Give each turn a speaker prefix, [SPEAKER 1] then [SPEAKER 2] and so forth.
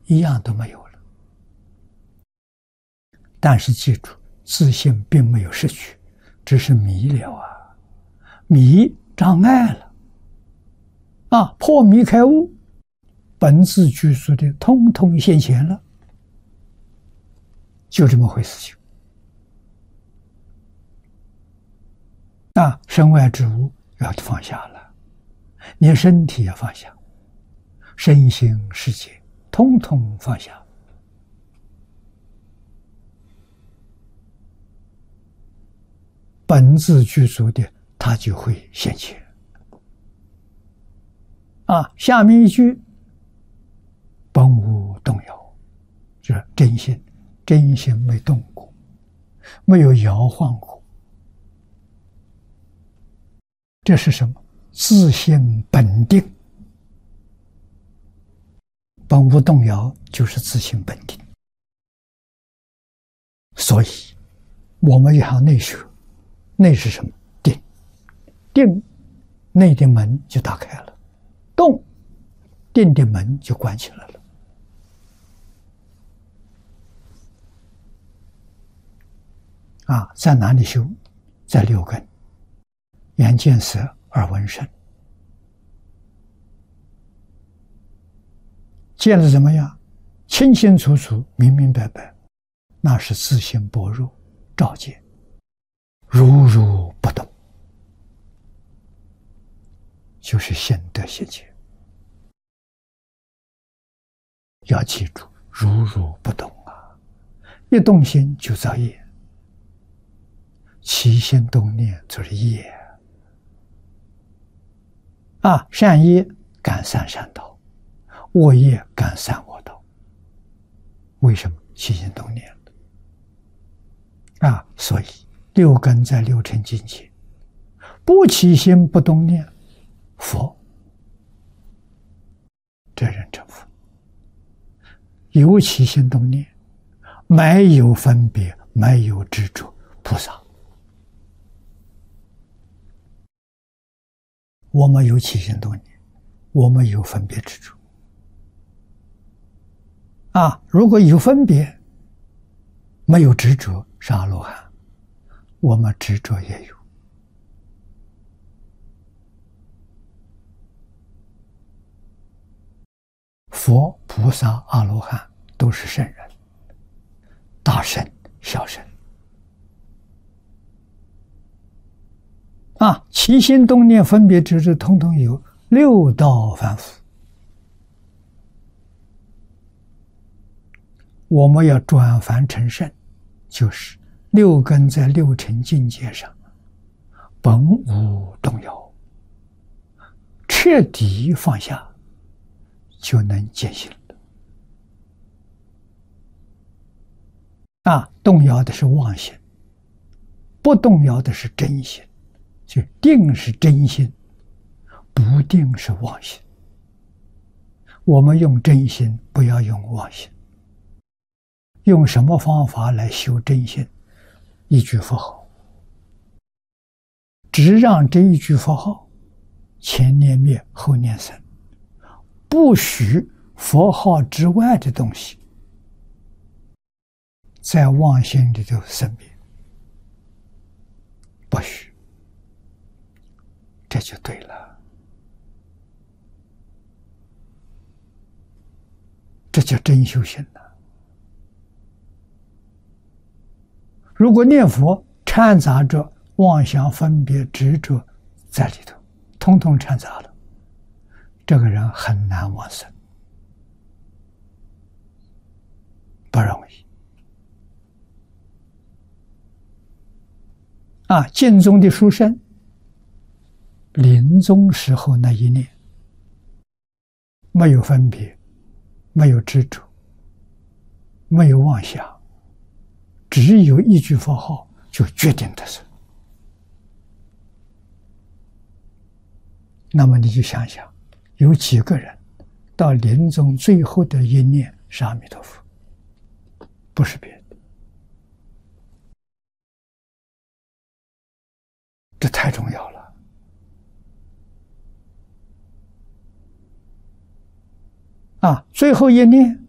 [SPEAKER 1] 一样都没有了。但是记住，自信并没有失去，只是迷了啊，迷障碍了啊，破迷开悟，本自具足的通通现前了，就这么回事情啊。身外之物要放下了，连身体也放下，身心世界通通放下。本自具足的，它就会现前啊。下面一句，本无动摇，就是真心，真心没动过，没有摇晃过。这是什么？自性本定。本无动摇就是自性本定。所以我们一行内学，内是什么？定。定，内的门就打开了，动，定的门就关起来了。啊，在哪里修？在六根：眼见色，耳闻声。见了怎么样？清清楚楚，明明白白，那是自性般若照见，如如不动，就是现得现前。要记住，如如不动啊！一动心就造业，起心动念就是业啊！善业感散善道，恶业感散恶道。为什么？起心动念啊！所以六根在六尘境界，不起心不动念，佛这人成佛。有起心动念，没有分别，没有执着，菩萨。我们有起心动念，我们有分别执着啊！如果有分别，没有执着，是阿罗汉。我们执着也有。佛、菩萨、阿罗汉都是圣人，大圣、小圣啊！起心动念、分别执着，统统有六道凡夫。我们要转凡成圣，就是六根在六尘境界上本无动摇，彻底放下，就能见性了。啊，动摇的是妄心，不动摇的是真心。就定是真心，不定是妄心。我们用真心，不要用妄心。用什么方法来修真心？一句佛号，只让这一句佛号前念灭，后念生，不许佛号之外的东西在妄心里头生灭，不许，这就对了，这叫真修行了。如果念佛掺杂着妄想、分别、执着在里头，通通掺杂了，这个人很难往生，不容易。啊，净宗的书生，临终时候那一念，没有分别，没有执着，没有妄想，只有一句佛号就决定得生。那么你就想想，有几个人到临终最后的一念是阿弥陀佛，不是别的。这太重要了啊！最后一念